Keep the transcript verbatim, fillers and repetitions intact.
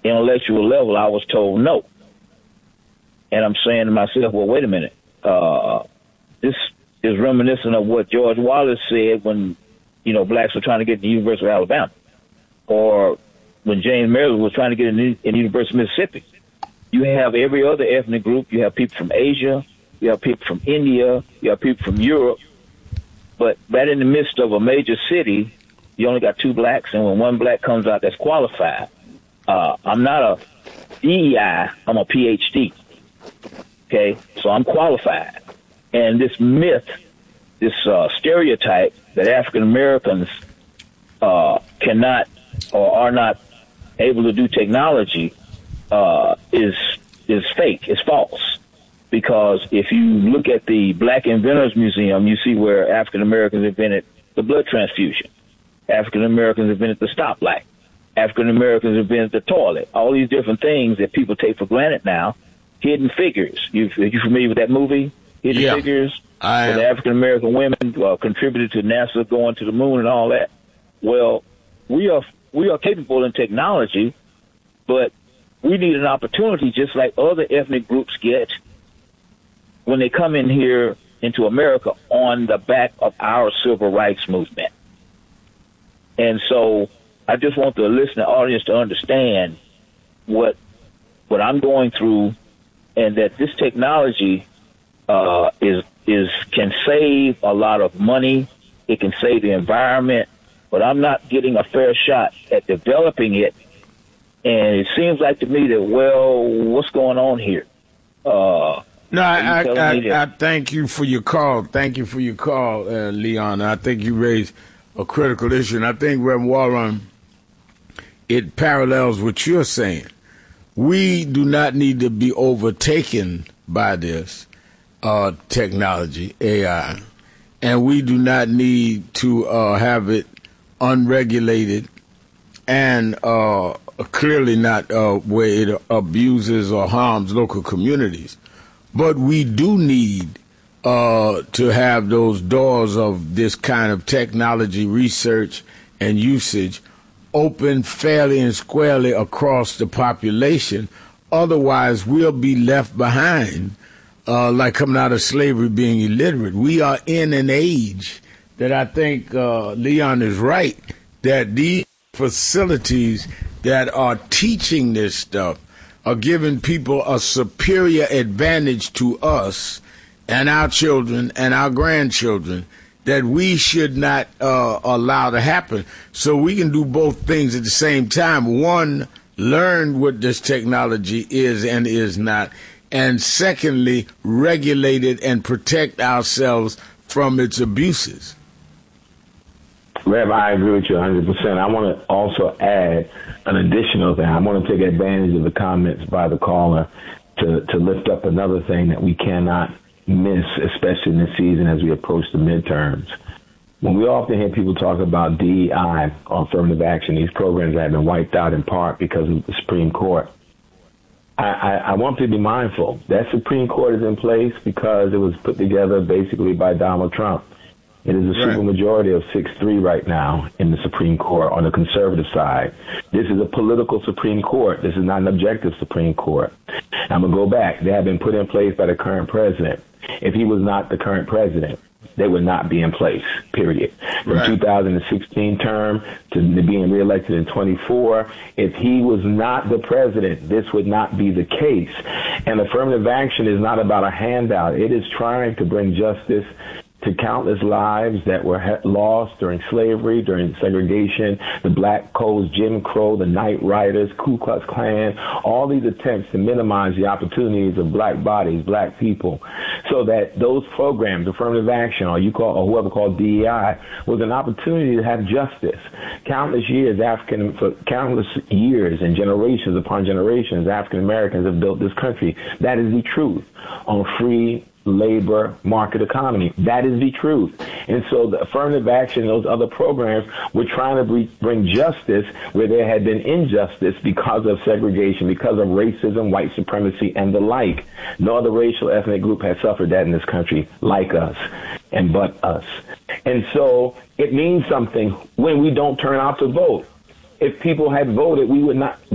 intellectual level, I was told no. And I'm saying to myself, well, wait a minute. Uh, this is reminiscent of what George Wallace said when, you know, blacks were trying to get to the University of Alabama, or when James Merrill was trying to get in the, in the University of Mississippi. You have every other ethnic group. You have people from Asia. You have people from India. You have people from Europe. But right in the midst of a major city, you only got two blacks, and when one black comes out that's qualified, uh, I'm not a D E I, I'm a P H D. Okay, so I'm qualified. And this myth, this uh, stereotype that African Americans uh, cannot or are not able to do technology uh, is is fake, is false. Because if you look at the Black Inventors Museum, you see where African Americans invented the blood transfusion. African Americans invented the stoplight. African Americans invented the toilet. All these different things that people take for granted now. Hidden Figures. You are you familiar with that movie? Hidden yeah, Figures. I am. Where the African American women uh, contributed to NASA going to the moon and all that. Well, we are we are capable in technology, but we need an opportunity just like other ethnic groups get when they come in here into America on the back of our civil rights movement. And so I just want the listening audience to understand what what I'm going through, and that this technology uh, is is can save a lot of money. It can save the environment, but I'm not getting a fair shot at developing it. And it seems like to me that, well, what's going on here? Uh, no, I, I, I, that- I thank you for your call. Thank you for your call, uh, Leon. I think you raised a critical issue, and I think, Reverend Warren, it parallels what you're saying. We do not need to be overtaken by this uh, technology, A I, and we do not need to uh, have it unregulated and uh, clearly not uh, where it abuses or harms local communities. But we do need uh, to have those doors of this kind of technology research and usage open fairly and squarely across the population. Otherwise, we'll be left behind, uh, like coming out of slavery, being illiterate. We are in an age that I think uh, Leon is right, that these facilities that are teaching this stuff are giving people a superior advantage to us and our children and our grandchildren that we should not uh, allow to happen. So we can do both things at the same time. One, learn what this technology is and is not. And secondly, regulate it and protect ourselves from its abuses. Rev, I agree with you one hundred percent. I want to also add an additional thing. I want to take advantage of the comments by the caller to, to lift up another thing that we cannot miss, especially in this season as we approach the midterms. When we often hear people talk about D E I or affirmative action, these programs have been wiped out in part because of the Supreme Court. I, I, I want to be mindful. That Supreme Court is in place because it was put together basically by Donald Trump. It is a Right. supermajority of six three right now in the Supreme Court on the conservative side. This is a political Supreme Court. This is not an objective Supreme Court. I'm going to go back. They have been put in place by the current president. If he was not the current president, they would not be in place, period. From Right. two thousand sixteen term to being reelected in twenty-four, if he was not the president, this would not be the case. And affirmative action is not about a handout. It is trying to bring justice to countless lives that were he- lost during slavery, during segregation, the Black Codes, Jim Crow, the Night Riders, Ku Klux Klan, all these attempts to minimize the opportunities of black bodies, black people, so that those programs, affirmative action, or you call, or whoever called D E I, was an opportunity to have justice. Countless years, African, for countless years and generations upon generations, African Americans have built this country. That is the truth on free labor market economy. That is the truth. And so the affirmative action, those other programs, were trying to bring, bring justice where there had been injustice because of segregation, because of racism, white supremacy, and the like. No other racial ethnic group has suffered that in this country like us and but us. And so it means something when we don't turn out to vote. If people had voted, we would not